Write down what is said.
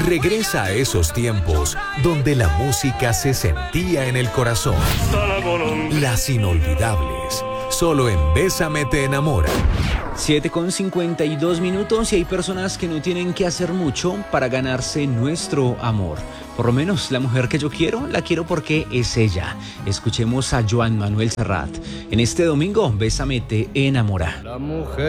Regresa a esos tiempos donde la música se sentía en el corazón. Las inolvidables. Solo en Bésame te enamora. 7:52 y hay personas que no tienen que hacer mucho para ganarse nuestro amor. Por lo menos la mujer que yo quiero, la quiero porque es ella. Escuchemos a Joan Manuel Serrat. En este domingo, Bésame te enamora. La mujer